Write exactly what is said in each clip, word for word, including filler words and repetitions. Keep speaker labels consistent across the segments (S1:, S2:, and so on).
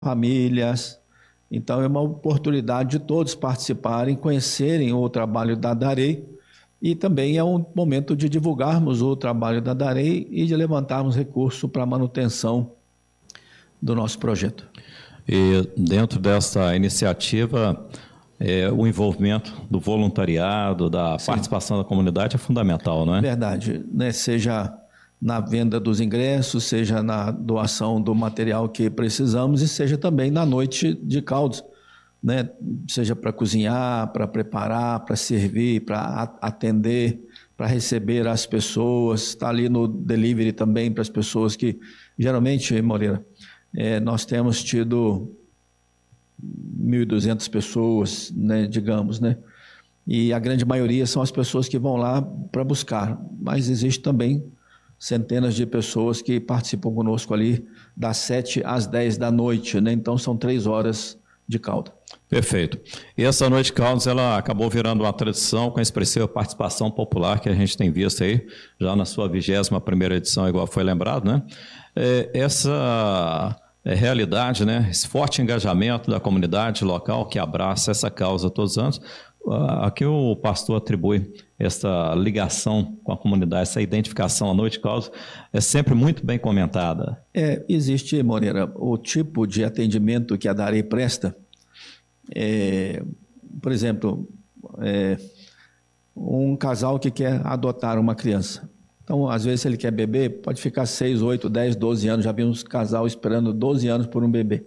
S1: famílias. Então, é uma oportunidade de todos participarem, conhecerem o trabalho da Darei, e também é um momento de divulgarmos o trabalho da Darei e de levantarmos recursos para a manutenção do nosso projeto.
S2: E dentro dessa iniciativa, é, o envolvimento do voluntariado, da Sim. participação da comunidade é fundamental, não é?
S1: Verdade, né? Seja na venda dos ingressos, seja na doação do material que precisamos e seja também na noite de caldos, né? Seja para cozinhar, para preparar, para servir, para atender, para receber as pessoas, está ali no delivery também para as pessoas que, geralmente, Moreira, é, nós temos tido mil e duzentas pessoas, né, digamos, né? E a grande maioria são as pessoas que vão lá para buscar, mas existe também centenas de pessoas que participam conosco ali das sete às dez da noite, né? Então são três horas de caldo.
S2: Perfeito. E essa noite de caldos, ela acabou virando uma tradição com a expressiva participação popular que a gente tem visto aí, já na sua vigésima primeira edição, igual foi lembrado, né? É, essa é, realidade, né? Esse forte engajamento da comunidade local que abraça essa causa todos os anos, a que o pastor atribui essa ligação com a comunidade, essa identificação à noite de causa, é sempre muito bem comentada.
S1: É, existe, Moreira, o tipo de atendimento que a Darei presta. É, por exemplo, é, um casal que quer adotar uma criança. Então, às vezes, se ele quer bebê, pode ficar seis, oito, dez, doze anos. Já vi uns casal esperando doze anos por um bebê.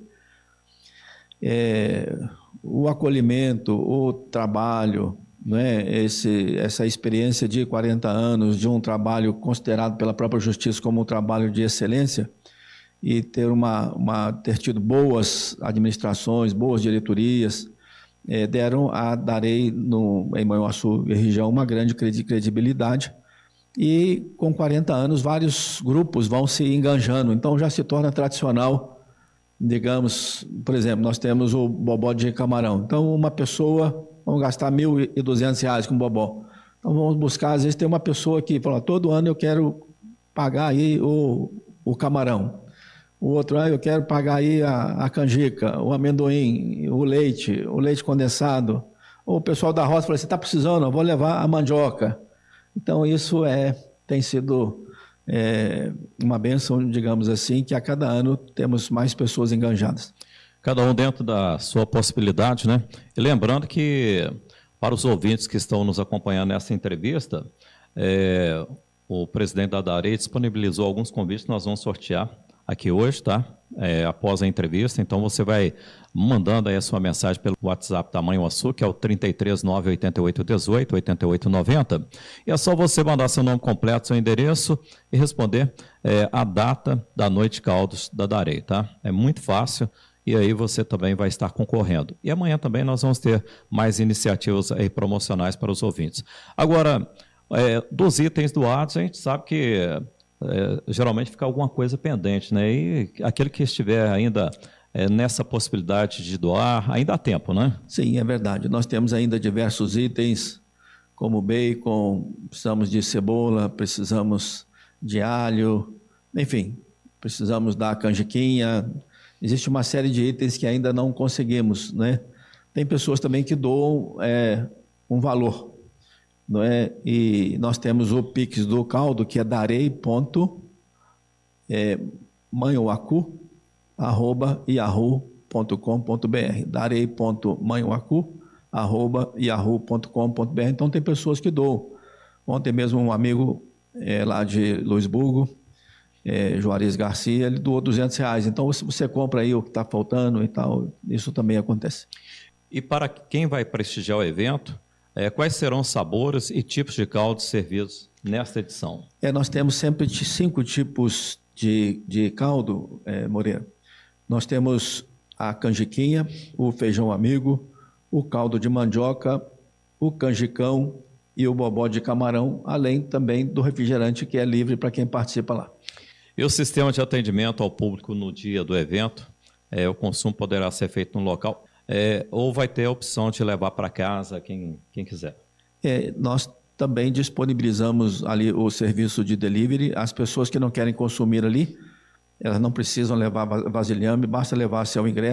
S1: É, o acolhimento, o trabalho, né, esse, essa experiência de quarenta anos de um trabalho considerado pela própria justiça como um trabalho de excelência e ter, uma, uma, ter tido boas administrações, boas diretorias, é, deram a Darei no, em Manhuaçu e região uma grande credibilidade e com quarenta anos vários grupos vão se enganjando, então já se torna tradicional. Digamos, por exemplo, nós temos o bobó de camarão. Então, uma pessoa, vamos gastar mil e duzentos reais com bobó. Então, vamos buscar, às vezes tem uma pessoa que fala, todo ano eu quero pagar aí o, o camarão. O outro, ah, eu quero pagar aí a, a canjica, o amendoim, o leite, o leite condensado. O pessoal da roça fala, você está precisando, eu vou levar a mandioca. Então, isso é, tem sido... É uma bênção, digamos assim, que a cada ano temos mais pessoas enganjadas.
S2: Cada um dentro da sua possibilidade, né? E lembrando que, para os ouvintes que estão nos acompanhando nessa entrevista, é, o presidente da Darei disponibilizou alguns convites que nós vamos sortear aqui hoje, tá? É, após a entrevista, então você vai mandando aí a sua mensagem pelo WhatsApp da Manhuaçu, que é o trinta e três, nove oito oito, dezoito, oitenta e oito noventa, e é só você mandar seu nome completo, seu endereço e responder é, a data da noite de caldos da Darei, tá? É muito fácil e aí você também vai estar concorrendo. E amanhã também nós vamos ter mais iniciativas aí promocionais para os ouvintes. Agora, é, dos itens doados, a gente sabe que É, geralmente fica alguma coisa pendente, né? E aquele que estiver ainda é, nessa possibilidade de doar, ainda há tempo, né?
S1: Sim, é verdade. Nós temos ainda diversos itens, como bacon, precisamos de cebola, precisamos de alho, enfim, precisamos da canjiquinha. Existe uma série de itens que ainda não conseguimos, né? Tem pessoas também que doam é, um valor, não é? E nós temos o Pix do caldo, que é darei ponto manhuacu arroba yahoo ponto com ponto br, darei ponto manhuacu arroba yahoo ponto com ponto br. Então tem pessoas que doam. Ontem mesmo um amigo é, lá de Luisburgo, é, Juarez Garcia, ele doou duzentos reais. Então se você compra aí o que está faltando e tal, isso também acontece.
S2: E para quem vai prestigiar o evento, É, quais serão os sabores e tipos de caldos servidos nesta edição?
S1: É, nós temos sempre cinco tipos de, de caldo, é, Moreira. Nós temos a canjiquinha, o feijão amigo, o caldo de mandioca, o canjicão e o bobó de camarão, além também do refrigerante que é livre para quem participa lá.
S2: E o sistema de atendimento ao público no dia do evento, é, o consumo poderá ser feito no local... É, ou vai ter a opção de levar para casa quem, quem quiser?
S1: É, nós também disponibilizamos ali o serviço de delivery. As pessoas que não querem consumir ali, elas não precisam levar vasilhame, basta levar seu ingresso